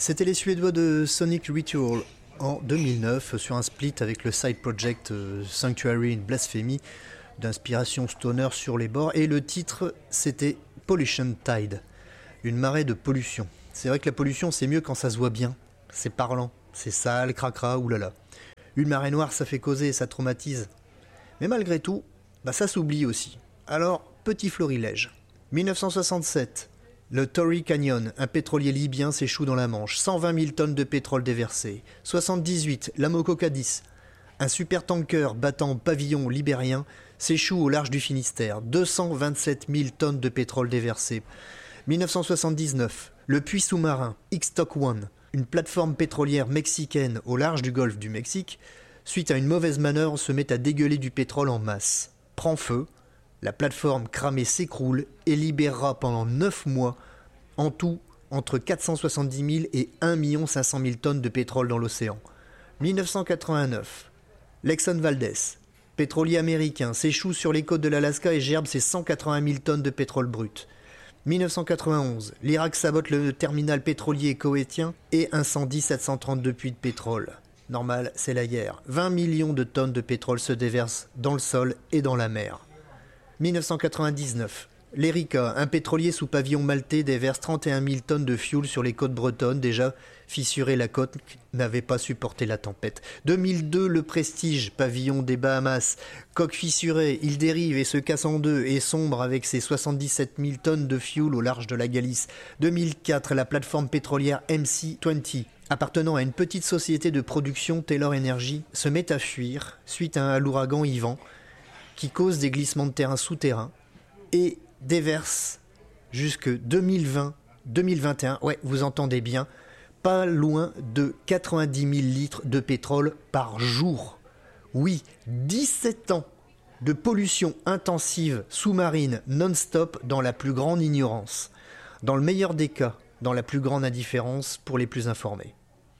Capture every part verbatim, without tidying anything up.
C'était les Suédois de Sonic Ritual en deux mille neuf sur un split avec le side project Sanctuary in Blasphemy d'inspiration stoner sur les bords, et le titre c'était Pollution Tide, une marée de pollution. C'est vrai que la pollution c'est mieux quand ça se voit bien, c'est parlant, c'est sale, cracra, oulala. Une marée noire ça fait causer, ça traumatise. Mais malgré tout, bah ça s'oublie aussi. Alors, petit florilège. dix-neuf cent soixante-sept, le Tory Canyon, un pétrolier libyen s'échoue dans la Manche, cent vingt mille tonnes de pétrole déversées. soixante-dix-huit, l'Amoco Cadiz, un supertanker battant pavillon libérien s'échoue au large du Finistère, deux cent vingt-sept mille tonnes de pétrole déversées. dix-neuf cent soixante-dix-neuf, le puits sous-marin Ixtoc One, une plateforme pétrolière mexicaine au large du golfe du Mexique, suite à une mauvaise manœuvre, se met à dégueuler du pétrole en masse. Prend feu, la plateforme cramée s'écroule et libérera pendant neuf mois, en tout, entre quatre cent soixante-dix mille et un million cinq cent mille tonnes de pétrole dans l'océan. dix-neuf cent quatre-vingt-neuf, l'Exxon Valdez, pétrolier américain, s'échoue sur les côtes de l'Alaska et gerbe ses cent quatre-vingt mille tonnes de pétrole brut. dix-neuf cent quatre-vingt-onze, l'Irak sabote le terminal pétrolier koweïtien et incendie sept cent trente-deux puits de pétrole. Normal, c'est la guerre. vingt millions de tonnes de pétrole se déversent dans le sol et dans la mer. dix-neuf cent quatre-vingt-dix-neuf, l'Erika, un pétrolier sous pavillon maltais, déverse trente et un mille tonnes de fioul sur les côtes bretonnes. Déjà fissurée, la côte n'avait pas supporté la tempête. deux mille deux, le Prestige, pavillon des Bahamas, coque fissurée, il dérive et se casse en deux et sombre avec ses soixante-dix-sept mille tonnes de fioul au large de la Galice. deux mille quatre, la plateforme pétrolière M C vingt, appartenant à une petite société de production Taylor Energy, se met à fuir suite à l'ouragan Ivan, qui cause des glissements de terrain souterrains et déverse jusque deux mille vingt deux mille vingt et un, ouais, vous entendez bien, pas loin de quatre-vingt-dix mille litres de pétrole par jour. Oui, dix-sept ans de pollution intensive sous-marine non-stop dans la plus grande ignorance. Dans le meilleur des cas, dans la plus grande indifférence pour les plus informés.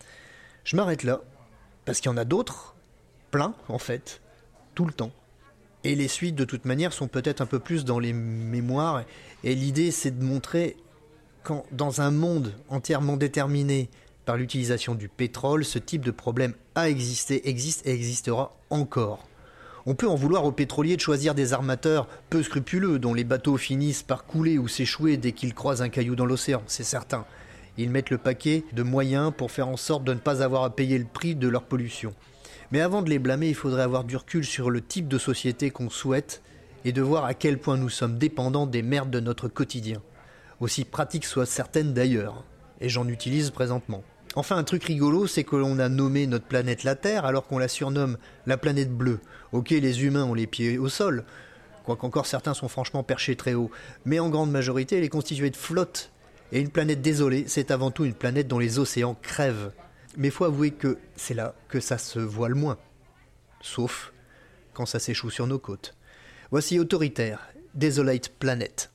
Je m'arrête là, parce qu'il y en a d'autres, plein en fait, tout le temps. Et les suites, de toute manière, sont peut-être un peu plus dans les mémoires. Et l'idée, c'est de montrer quand, dans un monde entièrement déterminé par l'utilisation du pétrole, ce type de problème a existé, existe et existera encore. On peut en vouloir aux pétroliers de choisir des armateurs peu scrupuleux, dont les bateaux finissent par couler ou s'échouer dès qu'ils croisent un caillou dans l'océan, c'est certain. Ils mettent le paquet de moyens pour faire en sorte de ne pas avoir à payer le prix de leur pollution. Mais avant de les blâmer, il faudrait avoir du recul sur le type de société qu'on souhaite et de voir à quel point nous sommes dépendants des merdes de notre quotidien. Aussi pratiques soient certaines d'ailleurs, et j'en utilise présentement. Enfin, un truc rigolo, c'est que l'on a nommé notre planète la Terre alors qu'on la surnomme la planète bleue. Ok, les humains ont les pieds au sol, quoiqu'encore certains sont franchement perchés très haut, mais en grande majorité, elle est constituée de flotte. Et une planète désolée, c'est avant tout une planète dont les océans crèvent. Mais faut avouer que c'est là que ça se voit le moins. Sauf quand ça s'échoue sur nos côtes. Voici Autoritaire, Desolate Planet.